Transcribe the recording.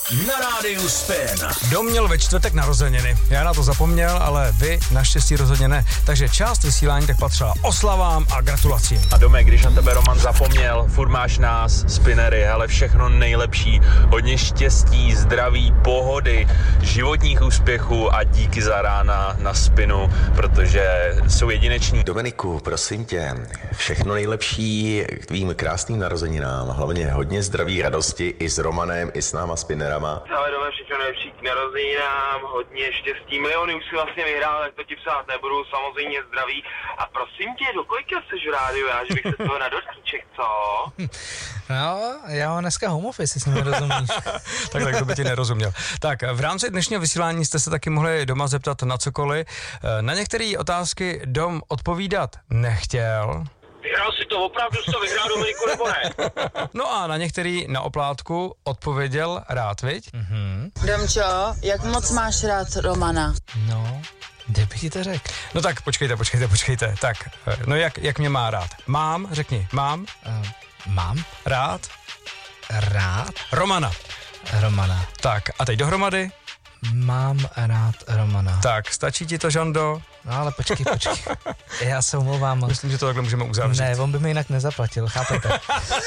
na rádiu Spin. Dom měl ve čtvrtek narozeniny. Já na to zapomněl, ale vy naštěstí rozhodně ne. Takže část vysílání tak patřila oslavám a gratulacím. A Domek, když na tebe Roman zapomněl, furt máš nás, Spinnery, ale všechno nejlepší. Hodně štěstí, zdraví, pohody, životních úspěchů a díky za rána na Spinu, protože jsou jedineční. Dominiku, prosím tě, všechno nejlepší k tvým krásným narozeninám. Hlavně hodně zdraví, radosti i s Romanem, i s náma Spinnerama. Ale Dome, všechno nejlepší k narozeninám, hodně štěstí. Miliony už si vlastně vyhrál, tak to ti psát nebudu, samozřejmě zdraví. A prosím tě, do kolika seš v rádiu, já, že bych se toho na dotýček, co? No, já mám dneska home office, jestli mi nerozumíš. tak to by ti nerozuměl. Tak, v rámci dnešního vysílání jste se taky mohli doma zeptat na cokoliv. Na některé otázky Dom odpovídat nechtěl. Vyhrál si to, opravdu jsi to vyhrál, Dominiku, nebo ne? No a na některý na oplátku odpověděl rád, viď? Domčo, jak moc máš rád Romana? No, kde bych ti to řekl? No tak počkejte. Tak, no jak mě má rád? Mám, řekni, mám? Mám Rád? Romana. Tak, a teď dohromady? Mám rád Romana. Tak, stačí ti to, Žando? No ale počkej. Já se omlouvám. Myslím, že to takhle můžeme uzavřít. Ne, on by mi jinak nezaplatil, chápete?